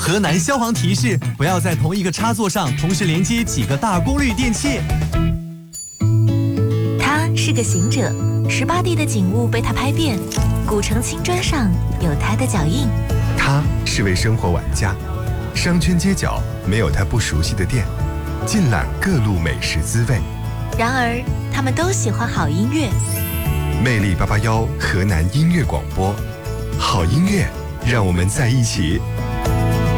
河南消防提示：不要在同一个插座上同时连接几个大功率电器。 他是个行者，18地的景物被他拍遍，古城青砖上有他的脚印。 他是位生活玩家，商圈街角没有他不熟悉的店，尽览各路美食滋味。 然而，他们都喜欢好音乐。 魅力881河南音乐广播，好音乐，让我们在一起。